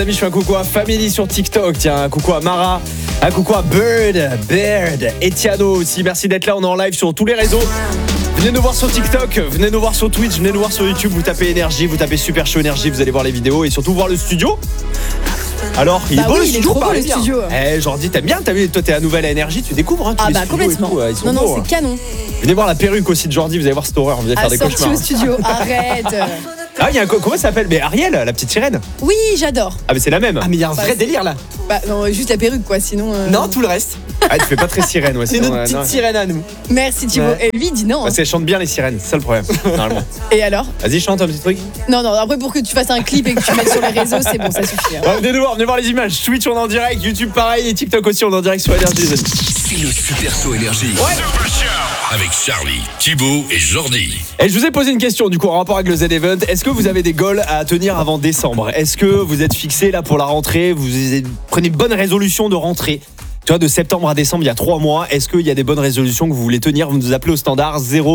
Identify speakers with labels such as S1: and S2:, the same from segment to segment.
S1: Amis, je fais un coucou à Family sur TikTok, tiens, un coucou à Mara, un coucou à Bird, Etiano aussi, merci d'être là, on est en live sur tous les réseaux. Venez nous voir sur TikTok, venez nous voir sur Twitch, venez nous voir sur YouTube, vous tapez énergie, vous tapez Super Show Énergie, vous allez voir les vidéos et surtout voir le studio. Alors, il est beau le studio,
S2: trop beau le studio.
S1: Jordi, t'aimes bien, t'as vu, toi t'es à Nouvelle Énergie, tu découvres tous les studios
S2: complètement.
S1: et tout, ils sont
S2: non,
S1: beaux,
S2: c'est canon.
S1: Venez voir la perruque aussi de Jordi, vous allez voir cette horreur, vous allez faire des cauchemars.
S2: Sorti au studio, arrête.
S1: Ah, il y a comment ça s'appelle? Mais Ariel, la petite sirène.
S2: Oui, j'adore.
S1: Ah, mais c'est la même.
S3: Ah mais il y a un vrai délire là.
S2: Bah non, juste la perruque quoi, sinon.
S3: Non, tout le reste.
S1: Ah, tu fais pas très sirène, ouais.
S3: C'est
S1: sinon,
S3: notre petite
S1: non.
S3: sirène à nous.
S2: Merci Thibaut.
S3: Ouais.
S2: Et lui il dit non.
S1: Parce qu'elle chante bien les sirènes, c'est ça le problème, normalement.
S2: Et alors?
S1: Vas-y, chante un petit truc.
S2: Non, après pour que tu fasses un clip et que tu mettes sur les réseaux, c'est bon, ça suffit. Hein.
S1: Ouais, venez voir les images. Twitch, on est en direct. YouTube, pareil. Et TikTok aussi, on est en direct sur Énergie.
S4: C'est le Super Show Énergie.
S1: Ouais.
S4: Avec Charlie, Thibaut et Jordi.
S1: Et je vous ai posé une question, du coup, en rapport avec le Z-Event. Est-ce que vous avez des goals à tenir avant décembre? Est-ce que vous êtes fixé là pour la rentrée? Vous prenez une bonne résolution de rentrée? Tu vois, de septembre à décembre, il y a 3 mois. Est-ce qu'il y a des bonnes résolutions que vous voulez tenir? Vous nous appelez au standard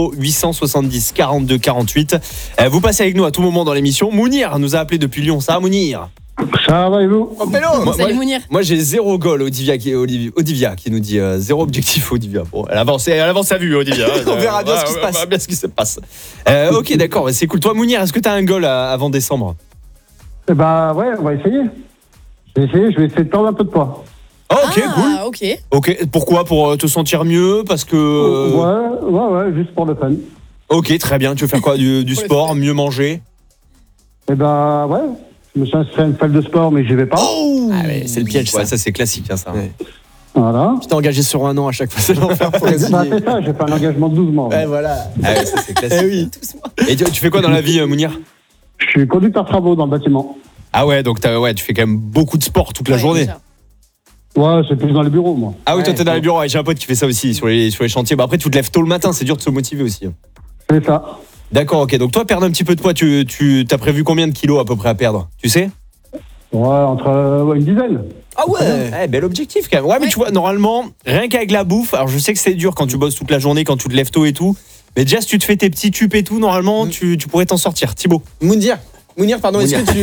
S1: 0870 42 48. Vous passez avec nous à tout moment dans l'émission. Mounir nous a appelé depuis Lyon. Ça va, Mounir?
S5: Ça va et vous?
S2: Salut Mounir.
S1: Moi j'ai 0 goal, Olivia qui nous dit 0 objectif, Olivia. Bon, elle avance à vue, Olivia.
S3: On verra bien ce qui se passe.
S1: On verra bien ce qui se passe. Ok, d'accord, c'est cool. Toi, Mounir, est-ce que tu as un goal avant décembre?
S5: Eh ben ouais, on va essayer. Je vais essayer de perdre un peu de poids.
S1: Oh, ok, cool.
S2: Ok.
S1: Ok, pourquoi? Pour te sentir mieux? Parce que.
S5: Ouais, juste pour le fun.
S1: Ok, très bien. Tu veux faire quoi? Du sport, mieux manger?
S5: Eh ben ouais, je me suis inscrit à une salle de sport, mais j'y vais pas.
S3: Oh c'est le piège ça.
S1: Ouais, ça c'est classique, hein, ça.
S3: Ouais.
S5: Voilà.
S3: Tu t'es engagé sur 1 an à chaque fois, c'est l'enfer pour les
S5: C'est ça, j'ai fait un engagement de 12 mois.
S3: Ouais, voilà.
S1: Ah ouais, ça c'est classique.
S3: Eh oui.
S1: Et tu fais quoi dans la vie, Mounir?
S5: Je suis conducteur travaux dans le bâtiment.
S1: Ah ouais, donc tu fais quand même beaucoup de sport toute la journée.
S2: Déjà.
S5: Ouais, c'est plus dans les bureaux, moi.
S1: Ah oui, toi
S3: Ouais.
S1: t'es dans les bureaux, ouais, j'ai un pote qui fait ça aussi sur les chantiers. Bah après tu te lèves tôt le matin, c'est dur de se motiver aussi.
S5: C'est ça.
S1: D'accord, ok. Donc toi perdre un petit peu de poids, tu t'as prévu combien de kilos à peu près à perdre? Tu sais?
S5: Ouais, entre une dizaine.
S3: Ah ouais.
S1: Ouais, bel objectif quand même. Ouais, mais tu vois, normalement, rien qu'avec la bouffe, alors je sais que c'est dur quand tu bosses toute la journée, quand tu te lèves tôt et tout, mais déjà si tu te fais tes petits tubes et tout, normalement tu pourrais t'en sortir. Thibaut.
S3: Mounir, pardon, est-ce que tu...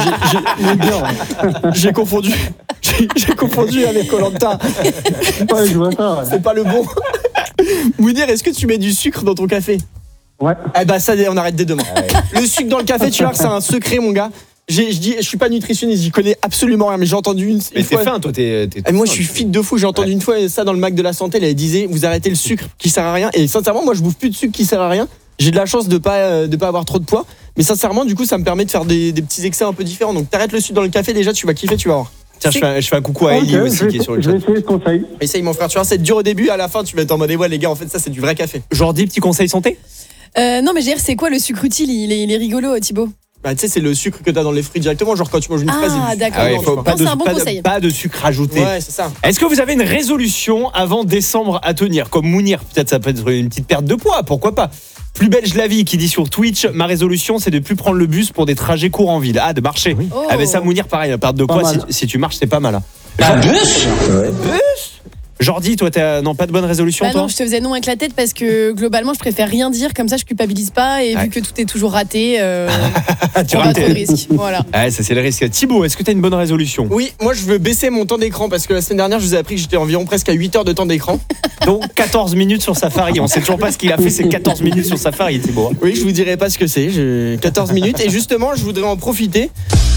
S3: J'ai confondu. J'ai confondu avec Koh-Lanta.
S5: Ouais, je vois ça, ouais.
S3: C'est pas le bon. Mounir, est-ce que tu mets du sucre dans ton café?
S5: Ouais.
S3: Eh bah ça, on arrête dès demain. Le sucre dans le café, tu vois que c'est un secret, mon gars. Je suis pas nutritionniste, j'y connais absolument rien, mais j'ai entendu une
S1: Mais t'es
S3: fois...
S1: fin, toi, t'es
S3: Et moi je suis fit de fou, j'ai entendu une fois ça dans le Mac de la santé, elle disait vous arrêtez le sucre qui sert à rien, et sincèrement moi je bouffe plus de sucre qui sert à rien, j'ai de la chance de pas avoir trop de poids, mais sincèrement du coup ça me permet de faire des petits excès un peu différents, donc t'arrêtes le sucre dans le café, déjà tu vas kiffer, tu vas voir.
S1: Tiens, je fais un coucou à Ellie
S5: Ok,
S1: aussi qui est sur le
S5: je vais
S1: chat.
S5: essayer ce conseil.
S3: Essaye mon frère, tu vois c'est dur au début, à la fin tu vas être en mode ouais les gars en fait ça c'est du vrai café.
S1: Jordi, petit conseil santé?
S2: Non mais je veux dire, c'est quoi le sucre utile? Il est rigolo, Thibaut.
S3: Bah tu sais c'est le sucre que t'as dans les fruits directement, genre quand tu manges une fraise et du
S2: d'accord.
S1: Ah ouais,
S3: sucre
S1: faut
S3: dedans,
S1: pas
S2: Non, c'est un bon conseil.
S1: pas de sucre rajouté.
S3: ouais c'est ça.
S1: Est-ce que vous avez une résolution avant décembre à tenir? Comme Mounir, peut-être ça peut être une petite perte de poids, pourquoi pas? Plus belge la vie qui dit sur Twitch, ma résolution c'est de plus prendre le bus pour des trajets courts en ville. Ah, de marcher.
S2: Oh.
S1: Ah mais ça, Mounir, pareil, la perte de
S5: Pas
S1: poids,
S5: mal.
S1: si tu marches, c'est pas mal. Hein.
S6: Un bus?
S1: Jordi, toi, non, pas de bonne résolution,
S2: Bah
S1: toi?
S2: non, je te faisais non avec la tête parce que globalement je préfère rien dire, comme ça je culpabilise pas et
S1: Ouais.
S2: vu que tout est toujours raté,
S1: Tu
S2: on va
S1: rates.
S2: trop de risques. Voilà.
S1: Ouais, ça c'est le risque. Thibaut, est-ce que t'as une bonne résolution?
S3: Oui, moi je veux baisser mon temps d'écran parce que la semaine dernière je vous ai appris que j'étais environ presque à 8 heures de temps d'écran.
S1: Donc 14 minutes sur Safari. On sait toujours pas ce qu'il a fait ces 14 minutes sur Safari, Thibaut.
S3: Oui, je vous dirai pas ce que c'est, j'ai 14 minutes et justement je voudrais en profiter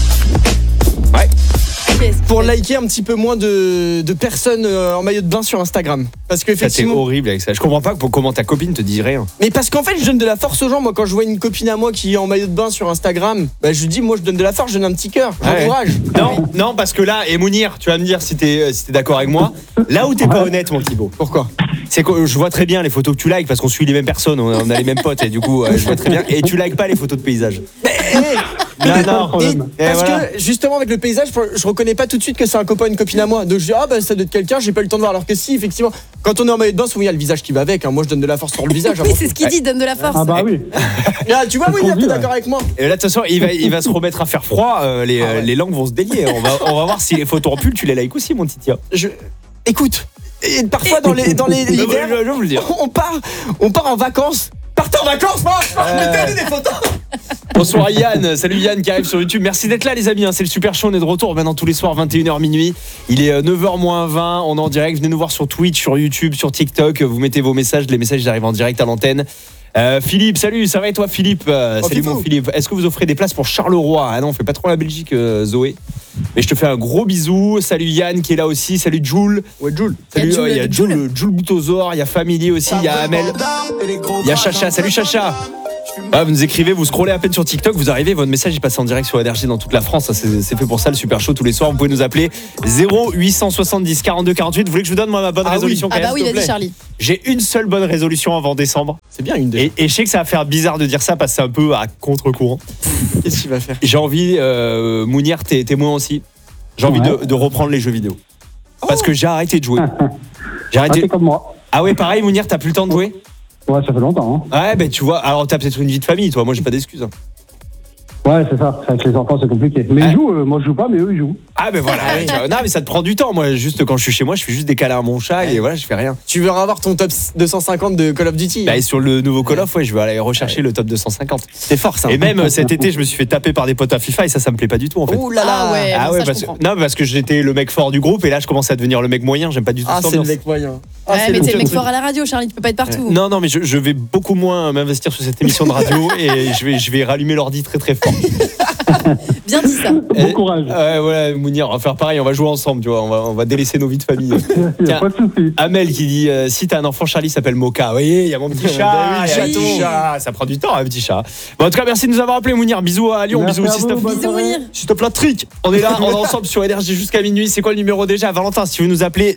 S3: pour liker un petit peu moins de personnes en maillot de bain sur Instagram. Parce que
S1: Ça c'est
S3: effectivement.
S1: horrible avec ça. Je comprends pas comment ta copine te dit rien.
S3: Mais parce qu'en fait, je donne de la force aux gens. Moi, quand je vois une copine à moi qui est en maillot de bain sur Instagram, bah, je lui dis, moi, je donne de la force, je donne un petit cœur, j'encourage.
S1: Non, parce que là, et Mounir, tu vas me dire si t'es d'accord avec moi. Là où t'es pas honnête, mon Thibaut.
S3: Pourquoi?
S1: C'est que je vois très bien les photos que tu likes parce qu'on suit les mêmes personnes, on a les mêmes potes et du coup, je vois très bien. Et tu likes pas les photos de paysages. Non.
S3: Parce que justement avec le paysage, je reconnais pas tout de suite que c'est un copain, une copine à moi. Donc je dis ça doit être quelqu'un, j'ai pas eu le temps de voir. Alors que si effectivement, quand on est en maillot de bain, souvent il y a le visage qui va avec. Hein. Moi je donne de la force sur le visage.
S2: Oui, c'est ce qu'il dit, donne de la force.
S5: Ah bah oui.
S3: Ah, tu vois, oui, t'es d'accord avec moi.
S1: Et là, de toute façon, il va se remettre à faire froid. Les langues vont se délier. On va voir si les photos en pull, tu les likes aussi, mon Titia.
S3: Écoute, et parfois dans l'hiver,
S1: Je veux le dire.
S3: on part en vacances. Partez en vacances, moi. Mettez des photos.
S1: Bonsoir Yann, salut Yann qui arrive sur YouTube. Merci d'être là les amis, c'est le Super Show, on est de retour maintenant tous les soirs 21h minuit. Il est 9h moins 20, on est en direct, venez nous voir sur Twitch, sur YouTube, sur TikTok, vous mettez vos messages, les messages arrivent en direct à l'antenne. Philippe, salut, ça va et toi Philippe? Salut mon Philippe. Est-ce que vous offrez des places pour Charleroi? Ah non, on fait pas trop la Belgique Zoé. Mais je te fais un gros bisou. Salut Yann qui est là aussi, salut Jules.
S3: Ouais, Jules.
S1: Salut, il y a Jules Boutosaur, il y a Family aussi, il y a Amel. Il y a Chacha, salut Chacha. Ah, vous nous écrivez, vous scrollez à peine sur TikTok, vous arrivez, votre message est passé en direct sur Énergie dans toute la France. C'est fait pour ça le Super Show tous les soirs. Vous pouvez nous appeler 0870 42 48. Vous voulez que je vous donne moi ma bonne résolution quand même,
S2: bah oui, il a dit Charlie.
S1: J'ai une seule bonne résolution avant décembre.
S3: C'est bien une des.
S1: Et je sais que ça va faire bizarre de dire ça parce que c'est un peu à contre-courant.
S3: Qu'est-ce qu'il va faire?
S1: J'ai envie, Mounir, t'es témoin aussi. J'ai envie de reprendre les jeux vidéo. Parce que j'ai arrêté de jouer. J'ai arrêté.
S5: C'est comme moi.
S1: Ah ouais, pareil, Mounir, t'as plus le temps de jouer?
S5: Ouais, ça fait longtemps.
S1: Ouais, ben tu vois, alors t'as peut-être une vie de famille, toi. Moi, j'ai pas d'excuses.
S5: Ouais, c'est ça. Avec les enfants, c'est compliqué. Mais ils jouent, moi je joue pas, mais eux ils jouent.
S1: Ah ben voilà. Tu vois, non, mais ça te prend du temps. Moi, juste quand je suis chez moi, je fais juste des câlins à mon chat et voilà, je fais rien.
S3: Tu veux avoir ton top 250 de Call of Duty?
S1: Bah, et sur le nouveau Call of, ouais, je vais aller rechercher le top 250.
S3: C'est fort ça.
S1: Et même cet été, je me suis fait taper par des potes à FIFA et ça me plaît pas du tout en fait.
S3: Ouh là là.
S2: Ah ouais,
S1: Ah
S2: non,
S1: ouais,
S2: ça, je
S1: parce que,
S2: comprends.
S1: non, parce que j'étais le mec fort du groupe et là je commence à devenir le mec moyen, j'aime pas du tout
S3: Ah,
S1: cette
S3: c'est le
S1: ambiance.
S3: mec moyen.
S2: Ouais, mais t'es le mec
S3: truc.
S2: fort à la radio, Charlie, tu peux pas être partout.
S1: Non, mais je vais beaucoup moins m'investir sur cette émission de radio et je vais rallumer l'ordi très très fort.
S2: Bien dit ça.
S5: Bon courage.
S1: Ouais, voilà, Mounir, on va faire pareil, on va jouer ensemble, tu vois, on va délaisser nos vies de famille.
S5: Il n'y
S1: Tiens.
S5: a pas de souci.
S1: Amel qui dit si t'as un enfant, Charlie s'appelle Moka. Vous voyez, il y a mon petit chat,
S3: Bah oui,
S1: il y a un
S3: chaton.
S1: petit chat. Ça prend du temps, un petit chat. Bon, en tout cas, merci de nous avoir appelé, Mounir. Bisous à Lyon,
S5: Merci
S1: bisous
S5: à
S1: aussi,
S5: vous,
S1: Stop.
S5: bonne
S2: Bisous,
S5: soirée.
S2: Mounir.
S1: Stop la trick. On est là, on est ensemble sur Énergie jusqu'à minuit. C'est quoi le numéro déjà, Valentin? Si vous nous appelez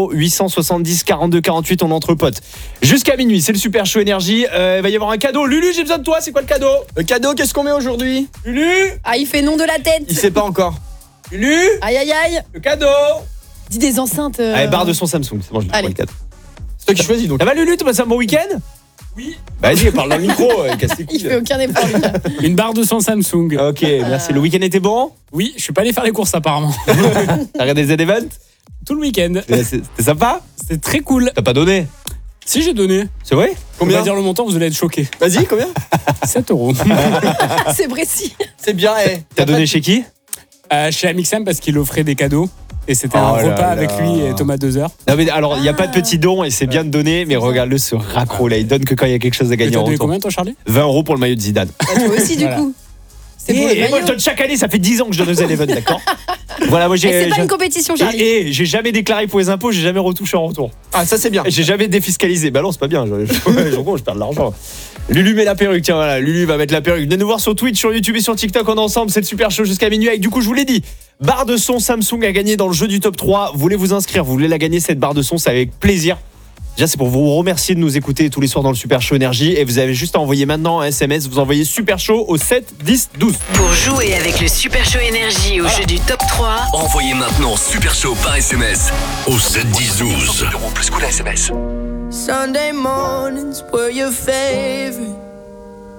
S1: 0870 42 48, on est entre potes. Jusqu'à minuit, c'est le Super Show Énergie. Il va y avoir un cadeau. Lulu, j'ai besoin de toi. C'est quoi le cadeau?
S3: Le cadeau, qu'est-ce qu'on met aujourd'hui?
S1: Lulu,
S2: Ah, il fait nom de la tête.
S3: Il sait pas encore.
S1: Lulu,
S2: Aïe, aïe, aïe.
S1: le cadeau.
S2: Dis des enceintes.
S1: Allez, barre de son Samsung. C'est bon, je prends
S2: Allez.
S1: le cadeau.
S3: C'est toi qui choisis donc.
S1: Ça va, Lulu? T'as passé un bon week-end? Oui. Vas-y, parle dans le micro. Casse les
S2: Il
S1: couilles.
S2: fait aucun effort, Lucas.
S6: Une barre de son Samsung.
S1: Ok, merci. Le week-end était bon?
S6: Oui, je suis pas allé faire les courses apparemment.
S1: T'as regardé Z Event?
S6: Tout le week-end.
S1: C'était sympa?
S6: C'est très cool.
S1: T'as pas donné?
S6: Si j'ai donné,
S1: C'est vrai?
S6: on
S3: Combien?
S6: va dire le montant, vous allez être choqués.
S3: Vas-y, combien?
S6: 7 euros.
S2: C'est précis.
S3: C'est bien,
S1: T'as donné chez qui?
S6: Chez Amixem parce qu'il offrait des cadeaux. Et c'était
S1: Oh
S6: un
S1: là
S6: repas
S1: là.
S6: avec lui et Thomas 2 heures.
S1: Non mais alors il n'y a pas de petit don et c'est bien de donner, mais regarde-le ce raccro là, il donne que quand il y a quelque chose à
S6: Et
S1: gagner
S6: t'as
S1: en
S6: donné
S1: retour.
S6: combien toi Charlie?
S1: 20 euros pour le maillot de Zidane.
S2: Ah, toi aussi, du
S6: Voilà.
S2: coup. C'est pour le
S1: Et moi je
S2: maillot.
S1: donne chaque année, ça fait 10 ans que je donne aux Eleven, d'accord? Voilà, moi
S2: Et c'est pas
S1: j'ai.
S2: une compétition, Charlie.
S1: Et j'ai jamais déclaré pour les impôts, j'ai jamais retouché en retour.
S3: Ah, ça c'est bien.
S1: Et j'ai jamais défiscalisé. Bah non, c'est pas bien, je perds de l'argent. Lulu met la perruque, tiens voilà, Lulu va mettre la perruque. Venez nous voir sur Twitch, sur YouTube et sur TikTok, on est ensemble, c'est le Super Show jusqu'à minuit avec, du coup je vous l'ai dit, barre de son Samsung à gagner dans le jeu du top 3. Vous voulez vous inscrire, vous voulez la gagner cette barre de son, c'est avec plaisir. Déjà c'est pour vous remercier de nous écouter tous les soirs dans le Super Show Énergie et vous avez juste à envoyer maintenant un SMS, vous envoyez Super Show au 7 10 12.
S7: Pour jouer avec le Super Show Énergie au jeu du top 3,
S4: Envoyez maintenant Super Show par SMS au 7 10 12. € plus coût la SMS.
S8: Sunday mornings were your favorite.